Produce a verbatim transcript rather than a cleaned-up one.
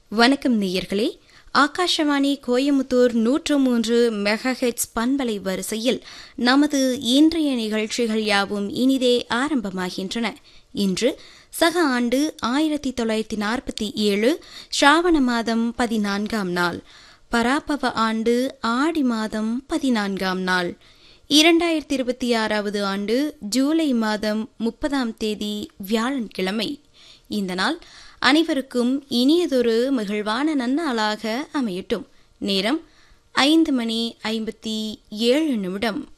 வணக்கம் நேயர்களே. ஆகாஷவாணி கோயமுத்தூர் நூற்று மூன்று மெகாஹெட்ஸ் பண்பலை வரிசையில் நமது இன்றைய நிகழ்ச்சிகள் யாவும் இனிதே ஆரம்பமாகின்றன. இன்று சக ஆண்டு ஆயிரத்தி தொள்ளாயிரத்தி நாற்பத்தி ஏழு ஸ்ராவண மாதம் பதினான்காம் நாள், பராபவ ஆண்டு ஆடி மாதம் பதினான்காம் நாள், இரண்டாயிரத்தி இருபத்தி ஆறாவது ஆண்டு ஜூலை மாதம் முப்பதாம் தேதி வியாழன்கிழமை. இந்த நாள் அனைவருக்கும் இனியதொரு மகிழ்வான நன்னாளாக அமையட்டும். நேரம் ஐந்து மணி ஐம்பத்தி ஏழு நிமிடம்.